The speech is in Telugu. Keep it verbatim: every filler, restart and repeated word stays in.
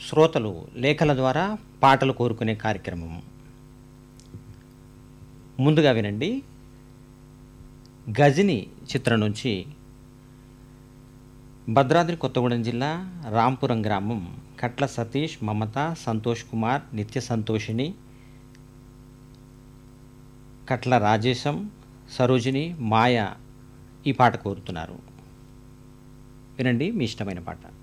శ్రోతలు లేఖల ద్వారా పాటలు కోరుకునే కార్యక్రమం. ముందుగా వినండి, గజిని చిత్రం నుంచి భద్రాద్రి కొత్తగూడెం జిల్లా రాంపురం గ్రామం కట్ల సతీష్, మమత, సంతోష్ కుమార్, నిత్య సంతోషిని, కట్ల రాజేశం, సరోజిని, మాయ ఈ పాట కోరుతున్నారు. వినండి మీ ఇష్టమైన పాట.